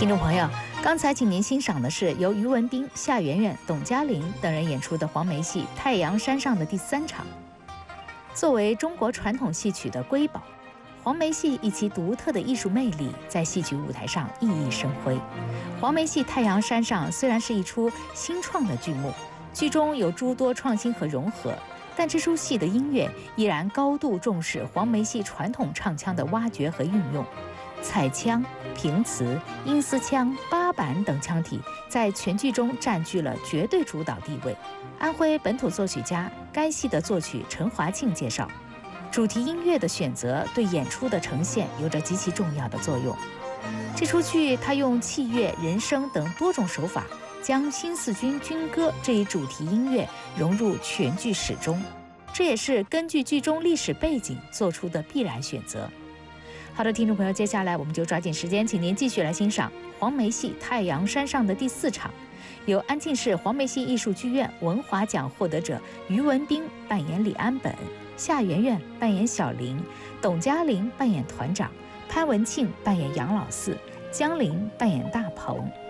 听众朋友，刚才请您欣赏的是由于文彬、夏媛媛、董嘉玲等人演出的黄梅戏《太阳山上》的第3场。作为中国传统戏曲的瑰宝，黄梅戏以其独特的艺术魅力，在戏曲舞台上熠熠生辉。黄梅戏《太阳山上》虽然是一出新创的剧目，剧中有诸多创新和融合，但这出戏的音乐依然高度重视黄梅戏传统唱腔的挖掘和运用。彩腔、平词、阴丝腔、八板等腔体在全剧中占据了绝对主导地位。安徽本土作曲家、该戏的作曲陈华庆介绍，主题音乐的选择对演出的呈现有着极其重要的作用。这出剧他用器乐、人声等多种手法，将新四军军歌这一主题音乐融入全剧始终，这也是根据剧中历史背景做出的必然选择。好的，听众朋友，接下来我们就抓紧时间，请您继续来欣赏黄梅戏《太阳山上》的第4场，由安庆市黄梅戏艺术剧院文华奖获得者于文彬扮演李安本，夏媛媛扮演小玲，董嘉玲扮演团长，潘文庆扮演杨老四，江玲扮演大鹏。